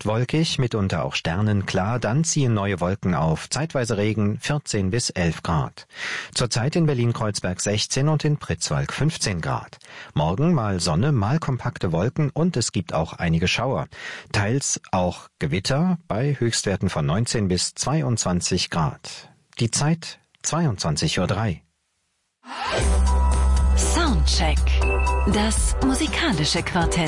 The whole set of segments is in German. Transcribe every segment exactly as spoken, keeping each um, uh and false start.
oft wolkig, mitunter auch sternenklar, dann ziehen neue Wolken auf, zeitweise Regen, vierzehn bis elf Grad. Zurzeit in Berlin-Kreuzberg sechzehn und in Pritzwalk fünfzehn Grad. Morgen mal Sonne, mal kompakte Wolken und es gibt auch einige Schauer. Teils auch Gewitter bei Höchstwerten von neunzehn bis zweiundzwanzig Grad. Die Zeit zweiundzwanzig Uhr drei. Soundcheck. Das musikalische Quartett.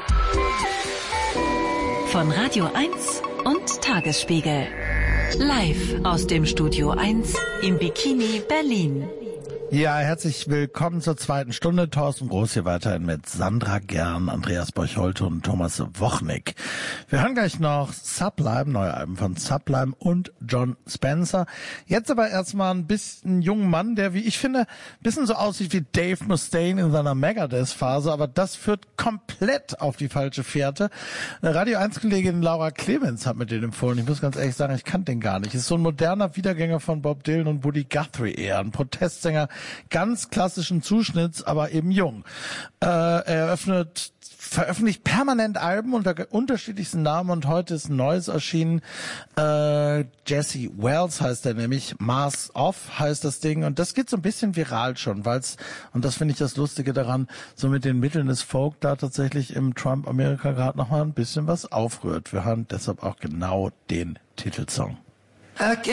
Von Radio eins und Tagesspiegel. Live aus dem Studio eins im Bikini Berlin. Ja, herzlich willkommen zur zweiten Stunde. Thorsten Groß hier weiterhin mit Sandra Gern, Andreas Borch-Holte und Thomas Wochnick. Wir hören gleich noch Sublime, neue Alben von Sublime und Jon Spencer. Jetzt aber erstmal ein bisschen jungen Mann, der, wie ich finde, ein bisschen so aussieht wie Dave Mustaine in seiner Megadeth-Phase, aber das führt komplett auf die falsche Fährte. Eine Radio eins-Kollegin Laura Clemens hat mir den empfohlen. Ich muss ganz ehrlich sagen, ich kannte den gar nicht. Ist so ein moderner Wiedergänger von Bob Dylan und Woody Guthrie eher, ein Protestsänger, ganz klassischen Zuschnitts, aber eben jung. Äh, er eröffnet, veröffentlicht permanent Alben unter unterschiedlichsten Namen und heute ist ein neues erschienen. Äh, Jesse Wells heißt er nämlich, Mask Off heißt das Ding und das geht so ein bisschen viral schon, weil es, und das finde ich das Lustige daran, so mit den Mitteln des Folk da tatsächlich im Trump-Amerika gerade nochmal ein bisschen was aufrührt. Wir hören deshalb auch genau den Titelsong. I